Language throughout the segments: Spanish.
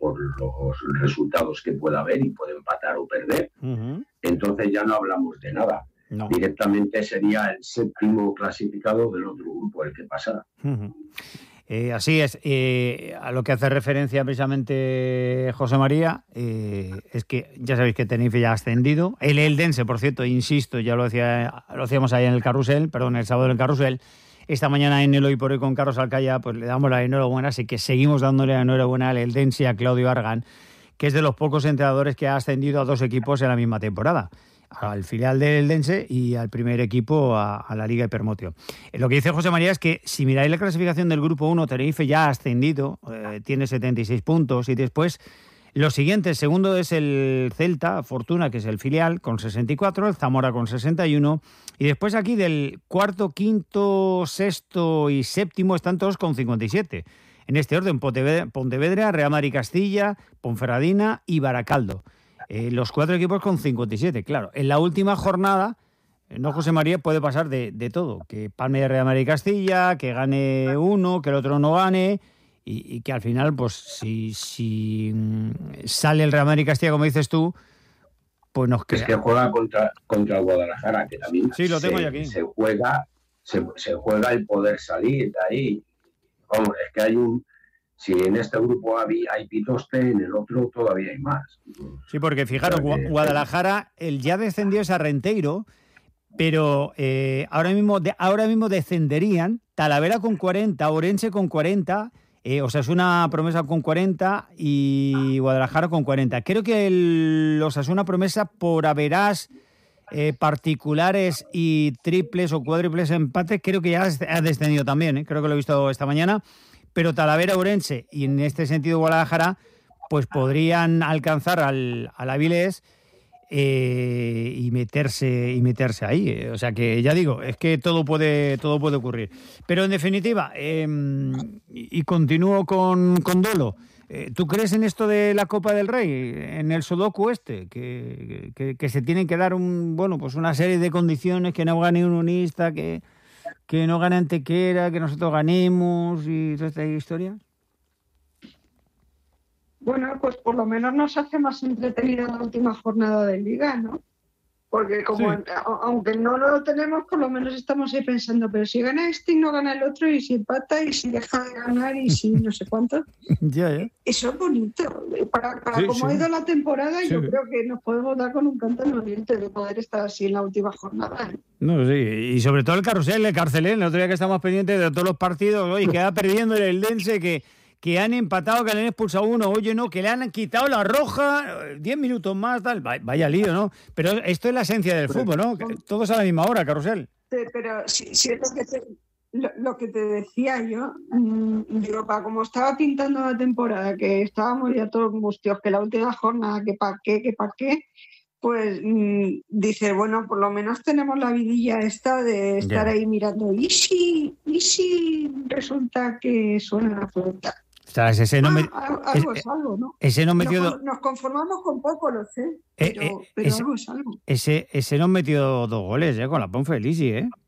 por los resultados que pueda haber y puede empatar o perder. Entonces ya no hablamos de nada. No. Directamente sería el séptimo clasificado del otro grupo el que pasará. Así es. A lo que hace referencia precisamente José María, es que ya sabéis que Tenerife ya ha ascendido. El Eldense, por cierto, insisto, ya lo hacíamos ahí en el carrusel, perdón, el sábado en el carrusel. Esta mañana en el Hoy por Hoy con Carlos Alcaya, pues le damos la enhorabuena, así que seguimos dándole la enhorabuena al Eldense y a Claudio Argan, que es de los pocos entrenadores que ha ascendido a 2 equipos en la misma temporada, al filial del Eldense y al primer equipo a la Liga Hipermotio. Lo que dice José María es que si miráis la clasificación del Grupo 1, Tenerife ya ha ascendido, tiene 76 puntos, y después los siguientes, segundo es el Celta Fortuna, que es el filial, con 64, el Zamora con 61, y después aquí del cuarto, quinto, sexto y séptimo están todos con 57. En este orden, Pontevedra, Real Madrid Castilla, Ponferradina y Baracaldo. Los 4 equipos con 57, claro. En la última jornada, no, José María, puede pasar de todo. Que palme Real Madrid Castilla, que gane uno, que el otro no gane, y que al final, pues si sale el Real Madrid Castilla, como dices tú, pues nos queda. Es que juega contra el Guadalajara, que también sí, lo tengo aquí. Se juega el poder salir de ahí. Vamos, es que hay si en este grupo hay pitoste, en el otro todavía hay más. Sí, porque fijaros, Guadalajara, el ya descendió es a Renteiro, pero ahora mismo descenderían Talavera con 40, Orense con 40, Osasuna Promesa con 40 y Guadalajara con 40. Creo que el Osasuna Promesa, por averás particulares y triples o cuádruples empates, creo que ya ha descendido también, creo que lo he visto esta mañana. Pero Talavera, Orense y en este sentido Guadalajara, pues podrían alcanzar al Avilés y meterse ahí. O sea que ya digo, es que todo puede ocurrir. Pero en definitiva, y continúo con Dolo, ¿tú crees en esto de la Copa del Rey, en el Sudoku que se tienen que dar pues una serie de condiciones, que no gane un unista, que no gane Antequera, que nosotros ganemos y toda esta historia? Bueno, pues por lo menos nos hace más entretenida la última jornada de Liga, ¿no? Porque aunque no lo tenemos, por lo menos estamos ahí pensando, pero si gana este y no gana el otro, y si empata y si deja de ganar y si no sé cuánto. Ya. Eso es bonito. Para cómo ha ido la temporada, yo creo que nos podemos dar con un canto en el diente de poder estar así en la última jornada. No, sí, y sobre todo el carrusel, el Carcelén, el otro día que estamos pendientes de todos los partidos, oye, queda perdiendo el Eldense, que han empatado, que le han expulsado uno, oye, no, que le han quitado la roja, 10 minutos más, tal, vaya lío, ¿no? Pero esto es la esencia del fútbol, ¿no? Todos a la misma hora, carrusel. Pero si es lo que te decía yo, digo, para como estaba pintando la temporada, que estábamos ya todos angustiados, que la última jornada, que para qué, pues dice, bueno, por lo menos tenemos la vidilla esta de estar ahí mirando, ¿y si resulta que suena la flauta? Algo es algo, ¿no? Ese nos metió nos conformamos con poco, lo sé, pero algo es algo. Ese nos metió 2 goles, con la Ponfelisi,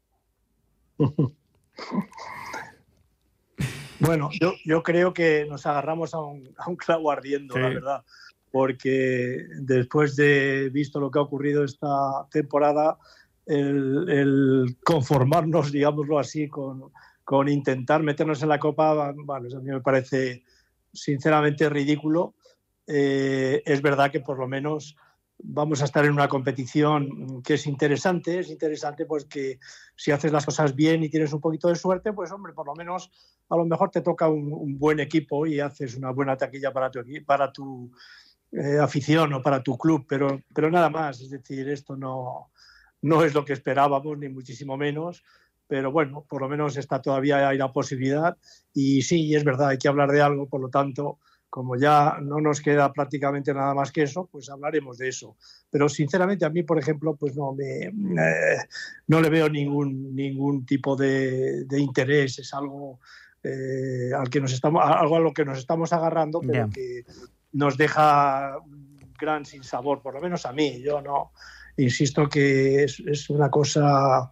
Bueno, yo creo que nos agarramos a un clavo ardiendo, sí. La verdad, porque después de visto lo que ha ocurrido esta temporada, el conformarnos, digámoslo así, con intentar meternos en la Copa, bueno, eso a mí me parece sinceramente ridículo. Es verdad que por lo menos vamos a estar en una competición que es interesante pues que si haces las cosas bien y tienes un poquito de suerte, pues hombre, por lo menos a lo mejor te toca un buen equipo y haces una buena taquilla para tu afición o para tu club, pero nada más. Es decir, esto no es lo que esperábamos, ni muchísimo menos. Pero bueno, por lo menos todavía hay la posibilidad, y sí, es verdad, hay que hablar de algo. Por lo tanto, como ya no nos queda prácticamente nada más que eso, pues hablaremos de eso. Pero sinceramente a mí, por ejemplo, pues no le veo ningún tipo de interés. Es algo a lo que nos estamos agarrando, pero que nos deja un gran sinsabor, por lo menos a mí. Yo no insisto que es una cosa.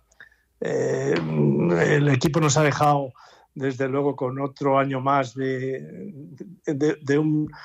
El equipo nos ha dejado, desde luego, con otro año más de